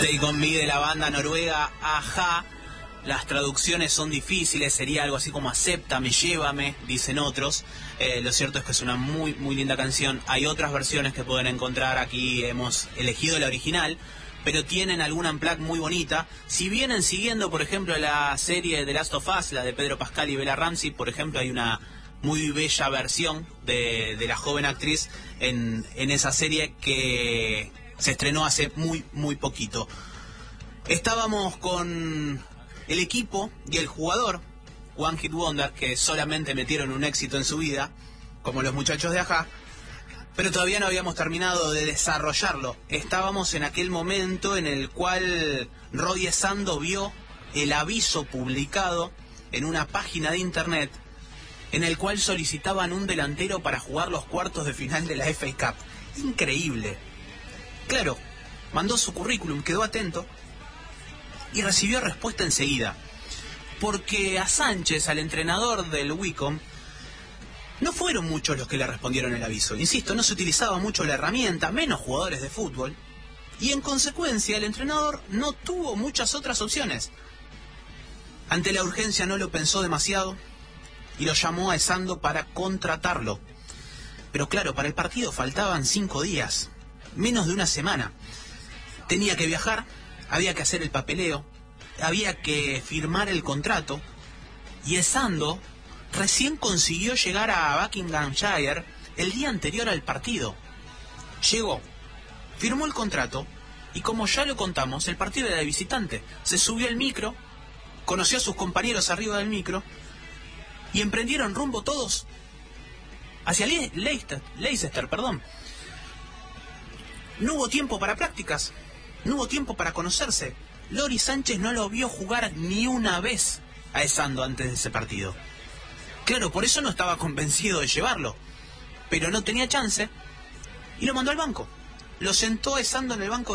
Take On Me de la banda noruega Ajá. Las traducciones son difíciles, sería algo así como acéptame, llévame, dicen otros. Lo cierto es que es una muy muy linda canción. Hay otras versiones que pueden encontrar, aquí hemos elegido la original, pero tienen alguna unplugged muy bonita. Si vienen siguiendo, por ejemplo, la serie The Last of Us, la de Pedro Pascal y Bella Ramsey, por ejemplo, hay una muy bella versión de la joven actriz en esa serie que se estrenó hace muy muy poquito. Estábamos con el equipo y el jugador One Hit Wonder, que solamente metieron un éxito en su vida, como los muchachos de Ajá, pero todavía no habíamos terminado de desarrollarlo. Estábamos en aquel momento en el cual Roy Esando vio el aviso publicado en una página de internet en el cual solicitaban un delantero para jugar los cuartos de final de la FA Cup. Increíble. Claro, mandó su currículum, quedó atento y recibió respuesta enseguida. Porque a Sánchez, al entrenador del Wycombe, no fueron muchos los que le respondieron el aviso. Insisto, no se utilizaba mucho la herramienta, menos jugadores de fútbol. Y en consecuencia el entrenador no tuvo muchas otras opciones. Ante la urgencia no lo pensó demasiado y lo llamó a Esando para contratarlo. Pero claro, para el partido faltaban 5 días, menos de una semana. Tenía que viajar, había que hacer el papeleo, había que firmar el contrato, y Esando recién consiguió llegar a Buckinghamshire el día anterior al partido. Llegó, firmó el contrato, y como ya lo contamos, el partido era de visitante. Se subió al micro, conoció a sus compañeros arriba del micro, y emprendieron rumbo todos hacia Leicester. No hubo tiempo para prácticas, no hubo tiempo para conocerse. Lori Sánchez no lo vio jugar ni una vez a Esando antes de ese partido. Claro, por eso no estaba convencido de llevarlo, pero no tenía chance y lo mandó al banco. Lo sentó a Esando en el banco